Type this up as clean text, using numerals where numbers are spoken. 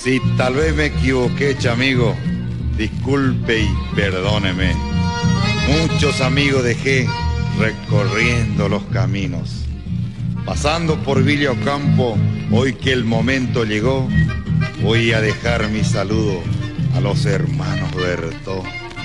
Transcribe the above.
Si tal vez me equivoqué, chamigo, disculpe y perdóneme. Muchos amigos dejé recorriendo los caminos. Pasando por Villa Ocampo, hoy que el momento llegó, voy a dejar mi saludo a los hermanos Bertó.